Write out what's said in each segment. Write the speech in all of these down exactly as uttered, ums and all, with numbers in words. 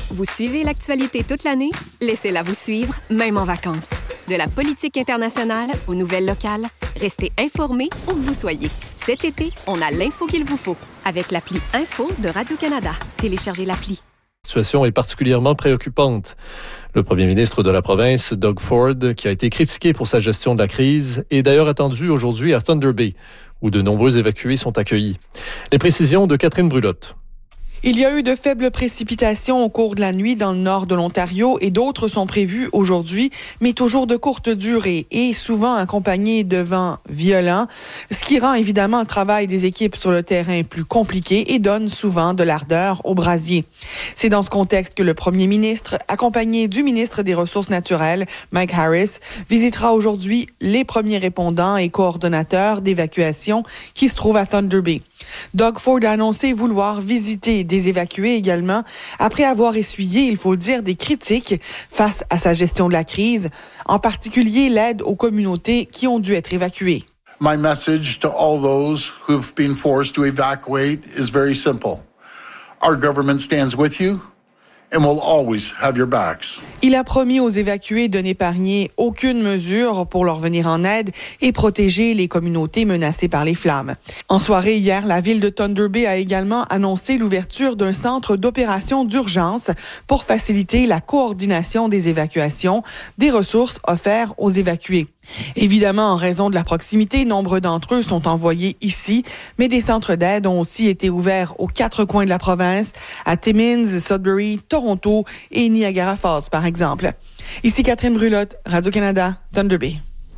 Vous suivez l'actualité toute l'année? Laissez-la vous suivre, même en vacances. De la politique internationale aux nouvelles locales, restez informés où que vous soyez. Cet été, on a l'info qu'il vous faut avec l'appli Info de Radio-Canada. Téléchargez l'appli. La situation est particulièrement préoccupante. Le premier ministre de la province, Doug Ford, qui a été critiqué pour sa gestion de la crise, est d'ailleurs attendu aujourd'hui à Thunder Bay, où de nombreux évacués sont accueillis. Les précisions de Catherine Brulotte. Il y a eu de faibles précipitations au cours de la nuit dans le nord de l'Ontario et d'autres sont prévues aujourd'hui, mais toujours de courte durée et souvent accompagnées de vents violents, ce qui rend évidemment le travail des équipes sur le terrain plus compliqué et donne souvent de l'ardeur au brasier. C'est dans ce contexte que le premier ministre, accompagné du ministre des Ressources naturelles, Mike Harris, visitera aujourd'hui les premiers répondants et coordonnateurs d'évacuation qui se trouvent à Thunder Bay. Doug Ford a annoncé vouloir visiter des évacués également, après avoir essuyé, il faut le dire, des critiques face à sa gestion de la crise, en particulier l'aide aux communautés qui ont dû être évacuées. My message to all those who've been forced to evacuate is very simple. Our government stands with you and will always have your backs. Il a promis aux évacués de n'épargner aucune mesure pour leur venir en aide et protéger les communautés menacées par les flammes. En soirée hier, la ville de Thunder Bay a également annoncé l'ouverture d'un centre d'opération d'urgence pour faciliter la coordination des évacuations, des ressources offertes aux évacués. Évidemment, en raison de la proximité, nombre d'entre eux sont envoyés ici, mais des centres d'aide ont aussi été ouverts aux quatre coins de la province, à Timmins, Sudbury, Toronto et Niagara Falls, par exemple. Ici Catherine Brulotte, Radio-Canada, Thunder Bay.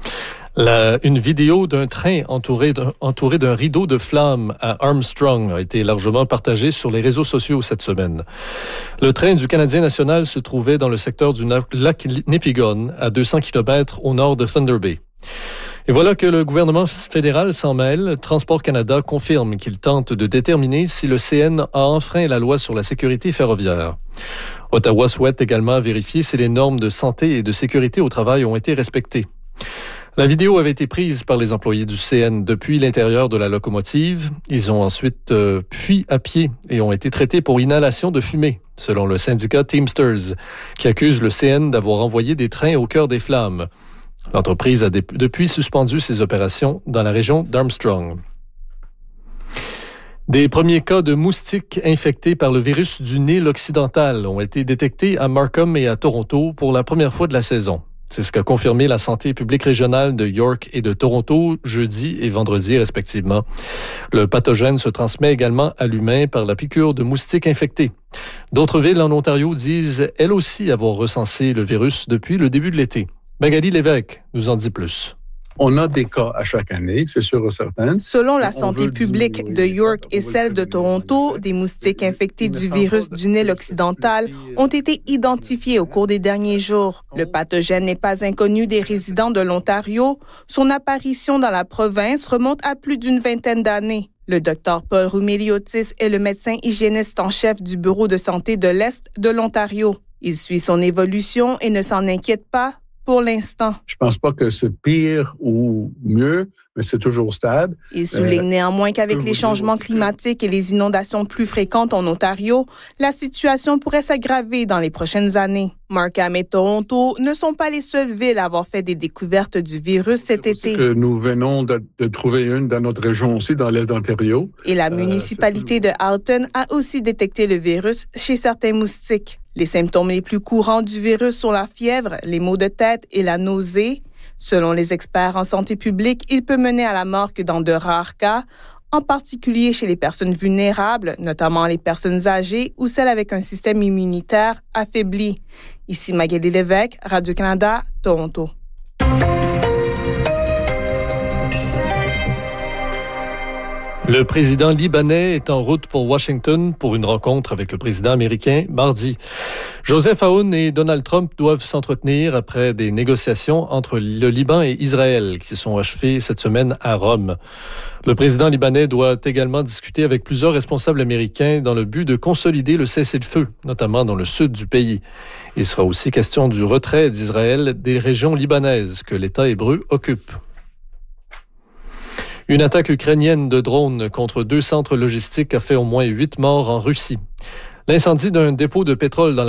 La, une vidéo d'un train entouré d'un, entouré d'un rideau de flammes à Armstrong a été largement partagée sur les réseaux sociaux cette semaine. Le train du Canadien national se trouvait dans le secteur du lac Nipigon, à deux cents kilomètres au nord de Thunder Bay. Et voilà que le gouvernement fédéral s'en mêle. Transport Canada confirme qu'il tente de déterminer si le C N a enfreint la loi sur la sécurité ferroviaire. Ottawa souhaite également vérifier si les normes de santé et de sécurité au travail ont été respectées. La vidéo avait été prise par les employés du C N depuis l'intérieur de la locomotive. Ils ont ensuite euh, fui à pied et ont été traités pour inhalation de fumée, selon le syndicat Teamsters, qui accuse le C N d'avoir envoyé des trains au cœur des flammes. L'entreprise a dé- depuis suspendu ses opérations dans la région d'Armstrong. Des premiers cas de moustiques infectés par le virus du Nil occidental ont été détectés à Markham et à Toronto pour la première fois de la saison. C'est ce qu'a confirmé la santé publique régionale de York et de Toronto jeudi et vendredi respectivement. Le pathogène se transmet également à l'humain par la piqûre de moustiques infectés. D'autres villes en Ontario disent elles aussi avoir recensé le virus depuis le début de l'été. Magali Lévesque nous en dit plus. On a des cas à chaque année, c'est sûr et certain. Selon la santé publique de York et celle de Toronto, des moustiques infectés du virus du Nil occidental ont été identifiés au cours des derniers jours. Le pathogène n'est pas inconnu des résidents de l'Ontario. Son apparition dans la province remonte à plus d'une vingtaine d'années. Le docteur Paul Roumeliotis est le médecin hygiéniste en chef du Bureau de santé de l'Est de l'Ontario. Il suit son évolution et ne s'en inquiète pas pour l'instant. Je pense pas que c'est pire ou mieux, mais c'est toujours stable. Il souligne euh, néanmoins qu'avec les changements climatiques et les inondations plus fréquentes en Ontario, la situation pourrait s'aggraver dans les prochaines années. Markham et Toronto ne sont pas les seules villes à avoir fait des découvertes du virus cet été. Que nous venons de, de trouver une dans notre région aussi, dans l'Est d'Ontario. Et la municipalité euh, de Alton a aussi détecté le virus chez certains moustiques. Les symptômes les plus courants du virus sont la fièvre, les maux de tête et la nausée. Selon les experts en santé publique, il peut mener à la mort que dans de rares cas, en particulier chez les personnes vulnérables, notamment les personnes âgées ou celles avec un système immunitaire affaibli. Ici Magali Lévesque, Radio-Canada, Toronto. Le président libanais est en route pour Washington pour une rencontre avec le président américain mardi. Joseph Aoun et Donald Trump doivent s'entretenir après des négociations entre le Liban et Israël qui se sont achevées cette semaine à Rome. Le président libanais doit également discuter avec plusieurs responsables américains dans le but de consolider le cessez-le-feu, notamment dans le sud du pays. Il sera aussi question du retrait d'Israël des régions libanaises que l'État hébreu occupe. Une attaque ukrainienne de drones contre deux centres logistiques a fait au moins huit morts en Russie. L'incendie d'un dépôt de pétrole dans la